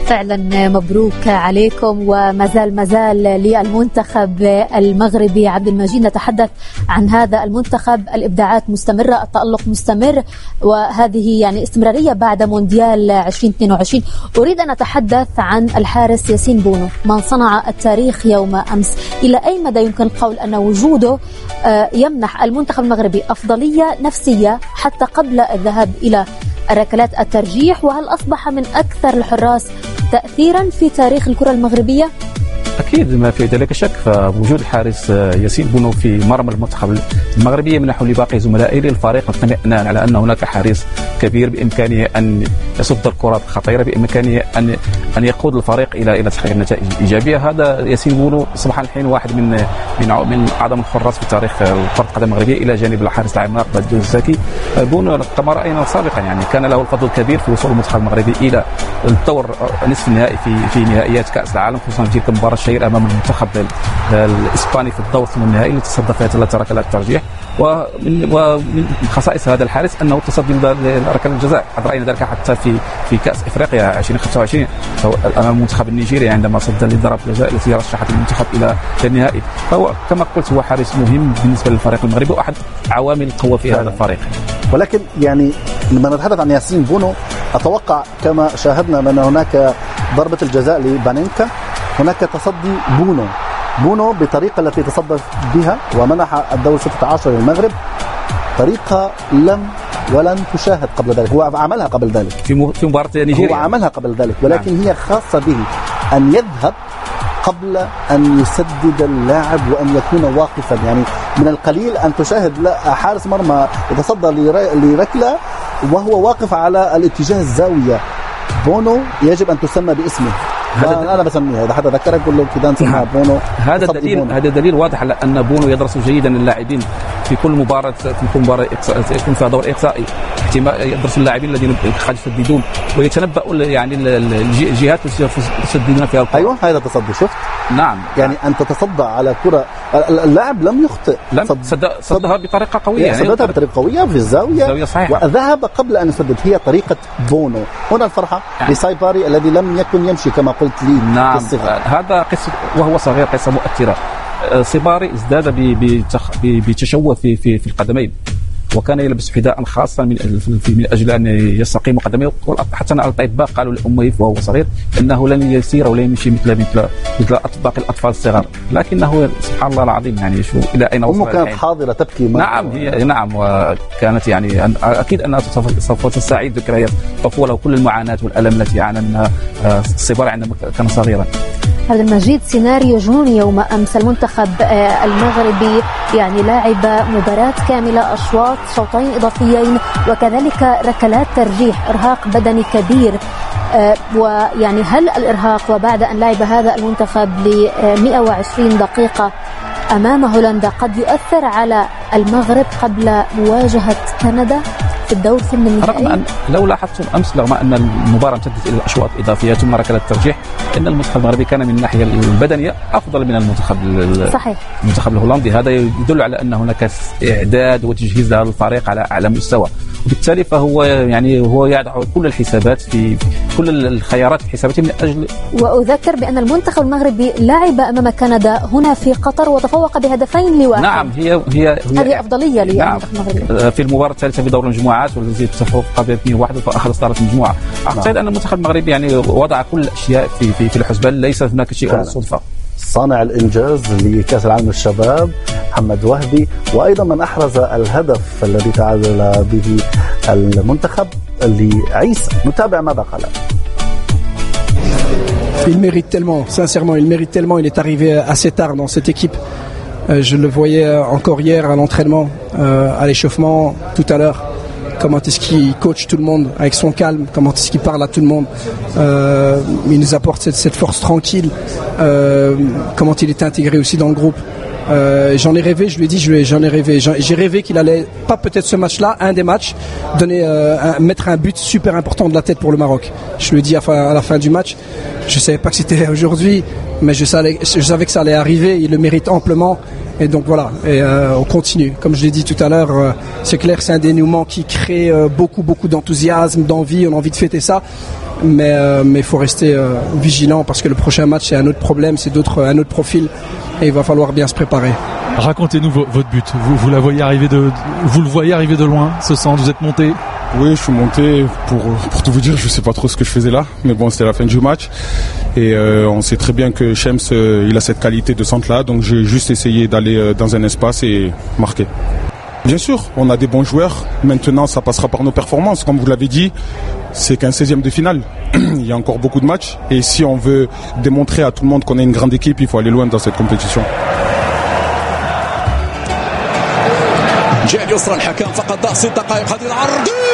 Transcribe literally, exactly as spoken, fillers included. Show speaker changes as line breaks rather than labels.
فعلا مبروك عليكم. ومازال مازال للمنتخب المغربي عبد المجيد، نتحدث عن هذا المنتخب، الإبداعات مستمرة، التألق مستمر، وهذه يعني استمرارية بعد مونديال عشرين اثنين وعشرين. أريد أن أتحدث عن الحارس ياسين بونو، من صنع التاريخ يوم أمس. إلى أي مدى يمكن القول أن وجوده يمنح المنتخب المغربي أفضلية نفسية حتى قبل الذهاب إلى ركلات الترجيح؟ وهل أصبح من أكثر الحراس تأثيرا في تاريخ الكرة المغربية؟
أكيد ما في ذلك شك، فوجود الحارس ياسين بونو في مرمى المنتخب المغربي يمنح لباقي زملائه للفريق اطمئنان على أن هناك حارس كبير بإمكانه أن يصد الكرات الخطيرة، بإمكانه أن أن يقود الفريق إلى إلى تحقيق نتائج إيجابية. هذا ياسين بونو أصبح الحين واحد من من من أعظم الحراس في تاريخ كرة القدم المغربية، إلى جانب الحارس العملاق بدر الزكي. بونو كما رأينا سابقا يعني كان له الفضل الكبير في وصول المنتخب المغربي إلى الدور نصف النهائي في في نهائيات كأس العالم، خصوصا في تلك المباراة الشهيرة أمام المنتخب الإسباني في الدور ثم النهائي اللي تصدى فيها ثلاث ركلات ترجيح. ومن ومن خصائص هذا الحارس أنه تصدي لركلات الجزاء، قد رأينا ذلك حتى في في كأس إفريقيا ألفين وخمسة وعشرين أمام المنتخب النيجيري عندما صد لضربة الجزاء التي رشحت المنتخب إلى النهائي. فهو كما قلت هو حارس مهم بالنسبة للفريق المغربي وأحد عوامل القوة في هذا الفريق.
ولكن يعني لما نتحدث عن ياسين بونو، أتوقع كما شاهدنا من هناك ضربة الجزاء لبانينكا، هناك تصدي بونو بونو بطريقة التي تصدى بها ومنح الدور ستة عشر للمغرب، طريقة لم ولن تشاهد قبل ذلك. هو عملها قبل ذلك
في في مباراة نيجيريا،
هو عملها قبل ذلك، ولكن نعم. هي خاصة به أن يذهب قبل أن يسدد اللاعب وأن يكون واقفا. يعني من القليل أن تشاهد حارس مرمى يتصدى لركلة وهو واقف على الاتجاه الزاوية. بونو يجب أن تسمى باسمه، هذا أنا بسميها إذا حدا ذكرك كله كده نسميها بونو.
هذا دليل بونو. هذا دليل واضح على أن بونو يدرس جيدا اللاعبين في كل مباراة في كل مباراة يكون فيها دور إقصائي، احتمال يدرس اللاعبين الذين قد يسددون ويتنبأ يعني الجهات التي يسددون فيها الكرة.
أيوة هذا تصدي، شفت؟
نعم،
يعني أن تتصدى على كرة اللاعب لم يخطئ،
لم صد... صدها بطريقة قوية،
يعني صدتها بطريقة قوية في الزاوية,
الزاوية صحيحة.
وذهب قبل أن يسدد. هي طريقة بونو. هنا الفرحة يعني. لسايباري الذي لم يكن يمشي كما قلت لي.
نعم، هذا قصة وهو صغير، قصة مؤثرة. سيباري ازداد بتشوه في في في القدمين، وكان يلبس حذاء خاصا من من اجل ان يستقيم قدميه. حتى الاطباء قالوا لامه وهو صغير انه لن يسير ولا يمشي مثل مثل مثل باقي الاطفال الصغار، لكنه سبحان الله العظيم يعني شو الى اين وصل.
امه كانت حاضره تبكي.
نعم هي نعم، وكانت يعني اكيد انها سوف تستعيد ذكريات الطفوله وكل المعاناه والالم التي عانى منها الصبار عندما كان صغيرا.
عبد المجيد، سيناريو جنوني يوم أمس. المنتخب المغربي يعني لاعب مباراة كاملة، أشواط، شوطين إضافيين، وكذلك ركلات ترجيح، إرهاق بدني كبير. ويعني هل الإرهاق وبعد أن لعب هذا المنتخب ل مئة وعشرين دقيقة أمام هولندا قد يؤثر على المغرب قبل مواجهة كندا في الدور ثم النهائي؟
رغم أن لو لاحظتم أمس رغم أن المباراة امتدت إلى أشواط إضافية ثم ركلات ترجيح، إن المنتخب المغربي كان من الناحية البدنية أفضل من المنتخب
صحيح.
المنتخب الهولندي. هذا يدل على أن هناك إعداد وتجهيز لهذا الفريق على أعلى مستوى، وبالتالي فهو يعني هو يضع كل الحسابات في كل الخيارات في حساباته من أجل.
وأذكر بأن المنتخب المغربي لعب أمام كندا هنا في قطر وتفوق بهدفين لواحد.
نعم هي هي
هذه أفضلية للمنتخب المغربي في
المباراة الثالثة في دور المجموعات والذي تفوق قبل اثنين واحد فأخذ صدارة المجموعة. أعتقد أن المنتخب المغربي يعني وضع كل الأشياء في في في الحسبان، ليس هناك شيء صدفة.
صانع الإنجاز لكأس العالم للشباب محمد وهبي، وأيضا من أحرز الهدف الذي تعادل به المنتخب لعيسى. نتابع ماذا قال.
Il mérite tellement, sincèrement, il mérite tellement. Il est arrivé assez tard dans cette équipe. Euh, je le voyais encore hier à l'entraînement, euh, à l'échauffement, tout à l'heure. Comment est-ce qu'il coach tout le monde avec son calme, comment est-ce qu'il parle à tout le monde. Euh, il nous apporte cette, cette force tranquille. Euh, comment il est intégré aussi dans le groupe. Euh, j'en ai rêvé, je lui ai dit, je lui ai, j'en ai rêvé. J'ai rêvé qu'il allait, pas peut-être ce match-là, un des matchs, donner, euh, un, mettre un but super important de la tête pour le Maroc. Je lui ai dit à, à la fin du match, je savais pas que c'était aujourd'hui. mais je savais, je savais que ça allait arriver, il le mérite amplement. Et donc voilà, et euh, on continue. Comme je l'ai dit tout à l'heure, euh, c'est clair, c'est un dénouement qui crée euh, beaucoup, beaucoup d'enthousiasme, d'envie, on a envie de fêter ça. Mais euh, mais il faut rester euh, vigilant parce que le prochain match, c'est un autre problème, c'est d'autres, un autre profil et il va falloir bien se préparer.
Racontez-nous vo- votre but. Vous, vous, la voyez arriver de, vous le voyez arriver de loin, ce centre, vous êtes monté?
Oui, je suis monté. Pour, pour tout vous dire, je sais pas trop ce que je faisais là, mais bon, c'était la fin du match. Et euh, on sait très bien que Shems, euh, il a cette qualité de centre-là, donc j'ai juste essayé d'aller euh, dans un espace et marquer. Bien sûr, on a des bons joueurs. Maintenant, ça passera par nos performances. Comme vous l'avez dit, c'est qu'un seizième de finale. Il y a encore beaucoup de matchs. Et si on veut démontrer à tout le monde qu'on est une grande équipe, il faut aller loin dans cette compétition.
جهة اليسرى الحكم فقط ضغط ست دقائق هذه العرضية